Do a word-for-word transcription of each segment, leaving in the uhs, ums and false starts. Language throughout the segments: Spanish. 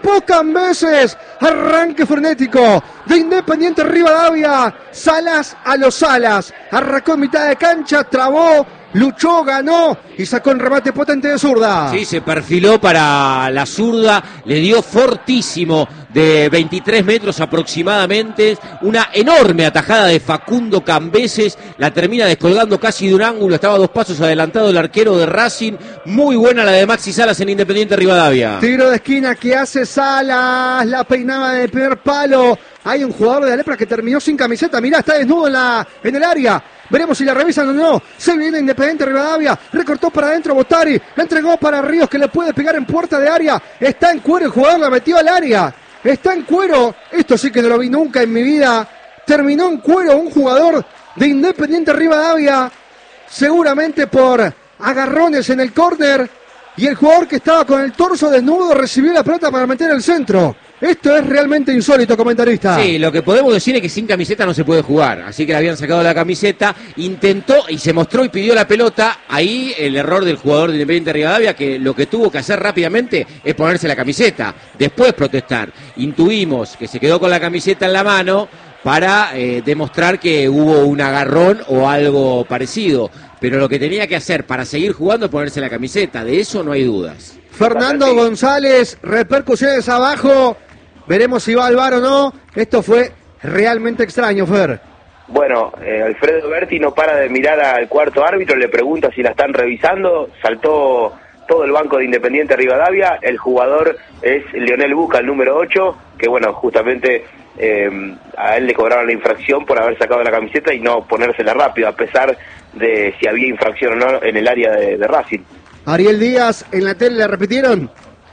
tapó Cambeses. Arranque frenético de Independiente Rivadavia. Salas a los Salas. Arrancó en mitad de cancha, trabó, luchó, ganó y sacó un remate potente de zurda. Sí, se perfiló para la zurda, le dio fortísimo de veintitrés metros aproximadamente, una enorme atajada de Facundo Cambeses, la termina descolgando casi de un ángulo, estaba dos pasos adelantado el arquero de Racing, muy buena la de Maxi Salas en Independiente Rivadavia. Tiro de esquina que hace Salas, la peinaba de primer palo, hay un jugador de la Lepra que terminó sin camiseta, mirá, está desnudo en, la, en el área. Veremos si la revisan o no. Se viene Independiente Rivadavia. Recortó para adentro Botari. Entregó para Ríos que le puede pegar en puerta de área. Está en cuero el jugador, la metió al área. Está en cuero. Esto sí que no lo vi nunca en mi vida. Terminó en cuero un jugador de Independiente Rivadavia. Seguramente por agarrones en el córner. Y el jugador que estaba con el torso desnudo recibió la pelota para meter el centro. Esto es realmente insólito, comentarista. Sí, lo que podemos decir es que sin camiseta no se puede jugar. Así que le habían sacado la camiseta, intentó y se mostró y pidió la pelota. Ahí el error del jugador de Independiente Rivadavia, que lo que tuvo que hacer rápidamente es ponerse la camiseta, después protestar. Intuimos que se quedó con la camiseta en la mano para eh, demostrar que hubo un agarrón o algo parecido. Pero lo que tenía que hacer para seguir jugando es ponerse la camiseta, de eso no hay dudas. Fernando González, repercusiones abajo. Veremos si va al V A R o no. Esto fue realmente extraño, Fer. Bueno, eh, Alfredo Berti no para de mirar al cuarto árbitro, le pregunta si la están revisando. Saltó todo el banco de Independiente Rivadavia. El jugador es Lionel Buca, el número ocho, que bueno, justamente eh, a él le cobraron la infracción por haber sacado la camiseta y no ponérsela rápido, a pesar de si había infracción o no en el área de, de Racing. Ariel Díaz, en la tele le repitieron.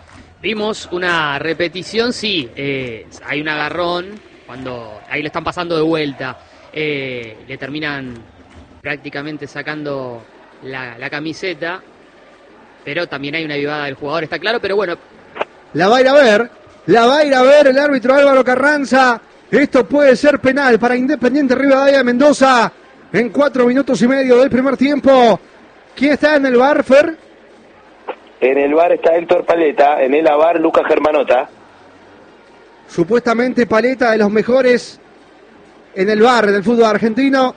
Vimos una repetición, sí, eh, hay un agarrón, cuando ahí le están pasando de vuelta, eh, le terminan prácticamente sacando la, la camiseta, pero también hay una avivada del jugador, está claro, pero bueno. La va a ir a ver, la va a ir a ver el árbitro Álvaro Carranza. Esto puede ser penal para Independiente Rivadavia de Mendoza en cuatro minutos y medio del primer tiempo. ¿Quién está en el V A R, Fer? En el V A R está Héctor Paleta, en el A V A R Lucas Germanota. Supuestamente Paleta de los mejores en el V A R del fútbol argentino.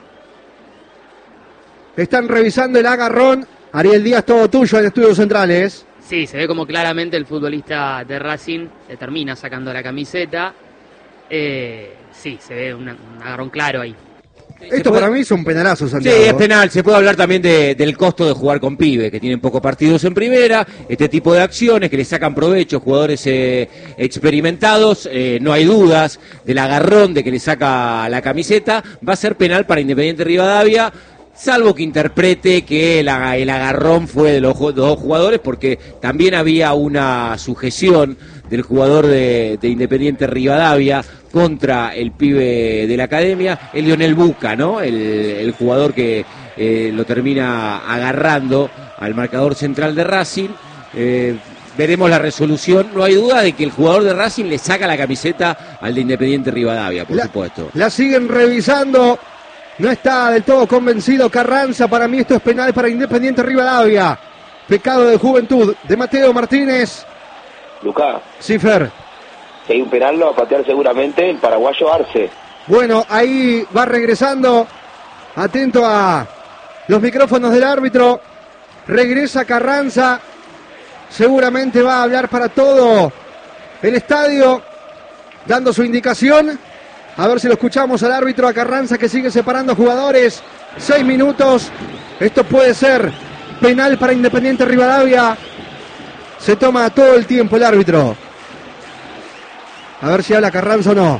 Están revisando el agarrón. Ariel Díaz, todo tuyo en Estudios Centrales. Sí, se ve como claramente el futbolista de Racing le termina sacando la camiseta. Eh, sí, se ve una, un agarrón claro ahí. Esto puede... para mí es un penalazo, Santiago. Sí, es penal. Se puede hablar también de, del costo de jugar con pibe, que tienen pocos partidos en primera, este tipo de acciones que le sacan provecho, jugadores eh, experimentados, eh, no hay dudas del agarrón de que le saca la camiseta, va a ser penal para Independiente Rivadavia, salvo que interprete que el, el agarrón fue de los, de los dos jugadores, porque también había una sujeción del jugador de, de Independiente Rivadavia contra el pibe de la academia, el Lionel Buca, ¿no? El, el jugador que eh, lo termina agarrando al marcador central de Racing. Eh, veremos la resolución. No hay duda de que el jugador de Racing le saca la camiseta al de Independiente Rivadavia, por la, supuesto. La siguen revisando. No está del todo convencido Carranza. Para mí esto es penal para Independiente Rivadavia. Pecado de juventud de Mateo Martínez. Lucas. Sí, Fer. Si hay un penal lo va a patear seguramente el paraguayo Arce. Bueno, ahí va regresando. Atento a los micrófonos del árbitro. Regresa Carranza. Seguramente va a hablar para todo el estadio, dando su indicación. A ver si lo escuchamos al árbitro, a Carranza, que sigue separando jugadores. Seis minutos. Esto puede ser penal para Independiente Rivadavia. Se toma todo el tiempo el árbitro. A ver si habla Carranza o no.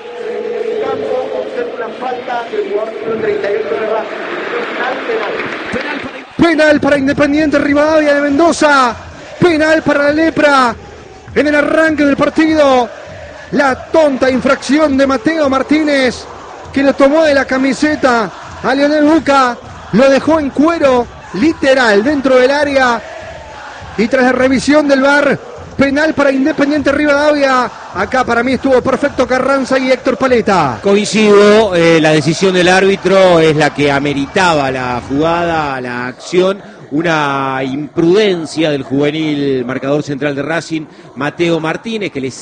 Penal para Independiente Rivadavia de Mendoza. Penal para la Lepra. En el arranque del partido. La tonta infracción de Mateo Martínez, que lo tomó de la camiseta a Lionel Buca. Lo dejó en cuero, literal, dentro del área. Y tras la revisión del V A R, penal para Independiente Rivadavia. Acá para mí estuvo perfecto Carranza y Héctor Paleta. Coincido, eh, la decisión del árbitro es la que ameritaba la jugada, la acción. Una imprudencia del juvenil marcador central de Racing, Mateo Martínez, que le